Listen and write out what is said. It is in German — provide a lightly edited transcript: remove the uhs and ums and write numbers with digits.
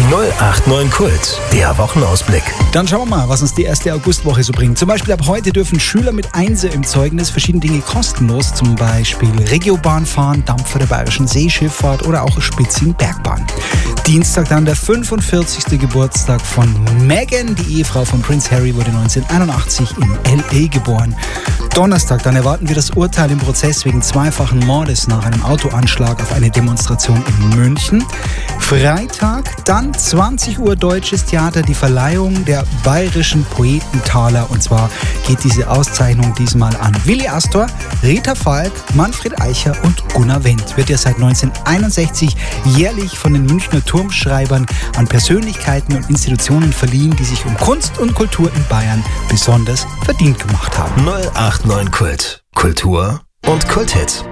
089 Kult, der Wochenausblick. Dann schauen wir mal, was uns die erste Augustwoche so bringt. Zum Beispiel ab heute dürfen Schüler mit Einser im Zeugnis verschiedene Dinge kostenlos, zum Beispiel Regiobahn fahren, Dampfer der Bayerischen Seeschifffahrt oder auch eine spitzigen Bergbahn. Dienstag dann der 45. Geburtstag von Meghan. Die Ehefrau von Prince Harry wurde 1981 in L.A. geboren. Donnerstag dann erwarten wir das Urteil im Prozess wegen zweifachen Mordes nach einem Autoanschlag auf eine Demonstration in München. Freitag dann 20 Uhr Deutsches Theater, die Verleihung der Bayerischen Poetentaler. Und zwar geht diese Auszeichnung diesmal an Willi Astor, Rita Falk, Manfred Eicher und Gunnar Wendt. Wird ja seit 1961 jährlich von den Münchner Turmschreibern an Persönlichkeiten und Institutionen verliehen, die sich um Kunst und Kultur in Bayern besonders verdient gemacht haben. 089 Kult. Kultur und Kulthits.